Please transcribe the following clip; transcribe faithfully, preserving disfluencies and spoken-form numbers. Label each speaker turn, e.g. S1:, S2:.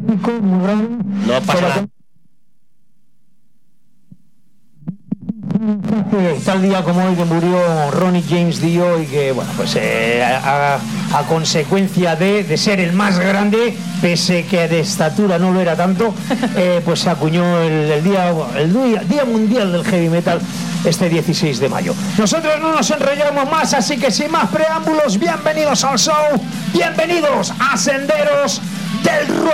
S1: muy grande.
S2: No pasa nada.
S1: Tal día como hoy que murió Ronnie James Dio y que, bueno, pues eh, a, a consecuencia de, de ser el más grande, pese que de estatura no lo era tanto, eh, pues se acuñó el, el, día, el día, día Mundial del Heavy Metal este dieciséis de mayo. Nosotros no nos enrollamos más, así que sin más preámbulos, bienvenidos al show, bienvenidos a Senderos del Rock.